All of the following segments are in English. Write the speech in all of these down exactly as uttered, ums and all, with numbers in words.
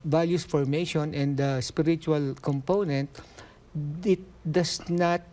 values formation and the spiritual component, it does not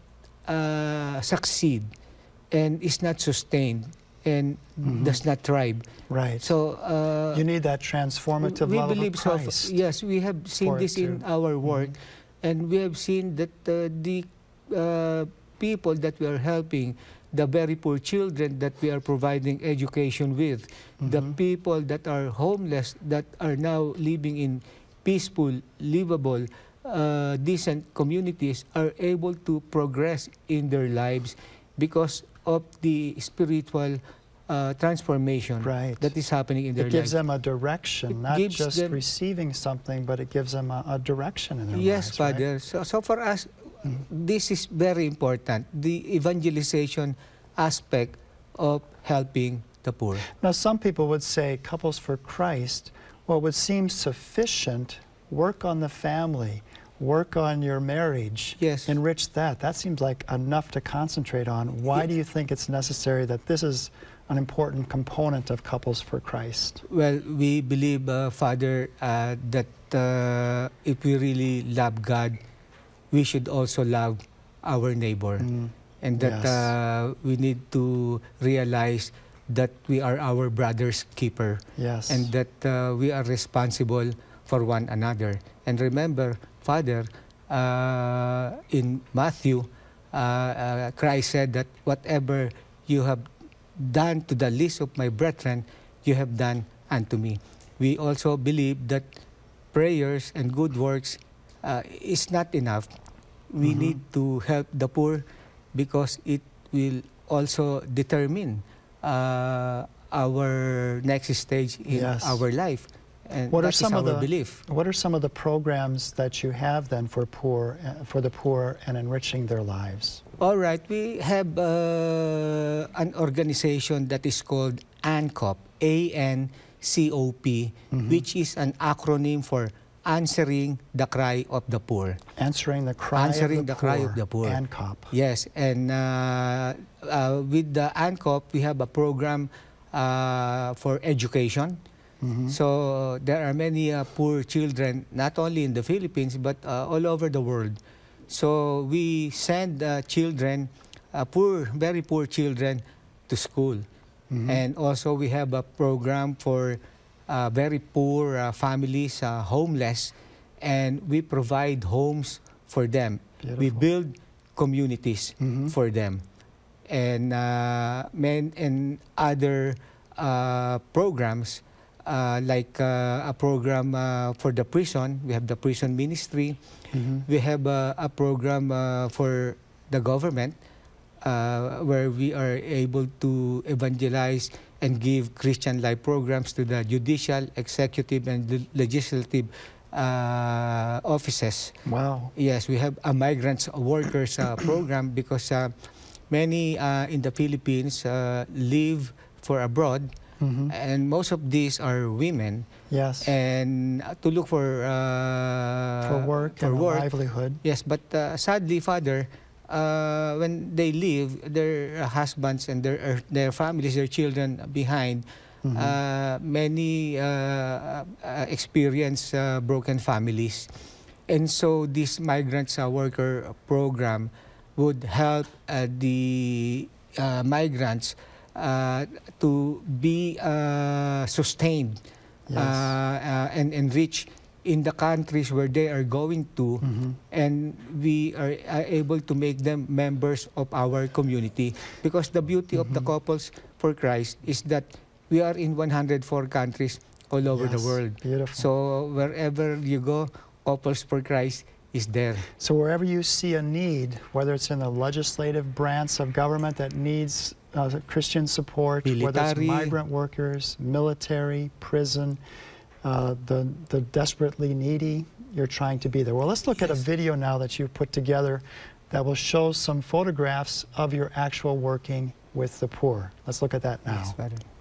uh, succeed and is not sustained and mm-hmm. does not thrive. Right. So uh, you need that transformative we love believe of Christ. So. Yes, we have seen this in our work, mm-hmm. and we have seen that uh, the uh, people that we are helping, the very poor children that we are providing education with, mm-hmm. the people that are homeless, that are now living in peaceful, livable, uh, decent communities, are able to progress in their lives because of the spiritual uh, transformation right. that is happening in their lives. It gives lives. them a direction, it not just them, receiving something, but it gives them a, a direction in their yes, lives. Yes, Father. Right? So, so for us, this is very important, the evangelization aspect of helping the poor. Now, some people would say, Couples for Christ, well, it would seem sufficient, work on the family, work on your marriage, yes. enrich that. That seems like enough to concentrate on. Why do you think it's necessary that this is an important component of Couples for Christ? Well, we believe, uh, Father, uh, that uh, if we really love God, we should also love our neighbor. Mm. And that yes. uh, we need to realize that we are our brother's keeper. Yes. And that uh, we are responsible for one another. And remember, Father, uh, in Matthew, uh, uh, Christ said that whatever you have done to the least of my brethren, you have done unto me. We also believe that prayers and good works uh, is not enough. We mm-hmm. need to help the poor because it will also determine uh, our next stage in yes. our life. And what that are some is of our the belief. What are some of the programs that you have then for poor, uh, for the poor and enriching their lives? All right, we have uh, an organization that is called ANCOP, A N C O P, mm-hmm. which is an acronym for Answering the Cry of the Poor. Answering the Cry Answering of the, the poor. Cry of the Poor. ANCOP. Yes, and uh, uh, with the ANCOP, we have a program uh, for education. Mm-hmm. So uh, there are many uh, poor children, not only in the Philippines, but uh, all over the world. So we send uh, children, uh, poor, very poor children, to school. Mm-hmm. And also we have a program for uh, very poor uh, families, uh, homeless, and we provide homes for them. Beautiful. We build communities mm-hmm. for them. And, uh, men, and other uh, programs, Uh, like uh, a program uh, for the prison. We have the prison ministry. Mm-hmm. We have uh, a program uh, for the government uh, where we are able to evangelize and give Christian life programs to the judicial, executive, and legislative uh, offices. Wow. Yes, we have a migrants workers uh, program because uh, many uh, in the Philippines uh, live for abroad. Mm-hmm. And most of these are women. Yes. And uh, to look for uh, for work for and work. a livelihood. Yes, but uh, sadly, Father, uh, when they leave, their husbands and their their families, their children behind, mm-hmm. uh, many uh, uh, experience uh, broken families, and so this migrants uh, worker program would help uh, the uh, migrants. Uh, to be uh, sustained yes. uh, uh, and enrich in the countries where they are going to, mm-hmm. and we are, are able to make them members of our community. Because the beauty mm-hmm. of the Couples for Christ is that we are in one hundred four countries all over yes. the world. Beautiful. So wherever you go, Couples for Christ is there. So wherever you see a need, whether it's in the legislative branch of government that needs uh, Christian support, military. Whether it's migrant workers, military, prison, uh, the, the desperately needy, you're trying to be there. Well, let's look yes. at a video now that you've put together that will show some photographs of your actual working with the poor. Let's look at that now. Yes,